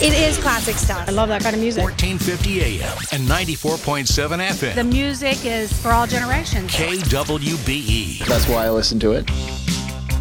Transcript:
It is classic stuff. I love that kind of music. 1450 AM and 94.7 FM. The music is for all generations. KWBE. That's why I listen to it.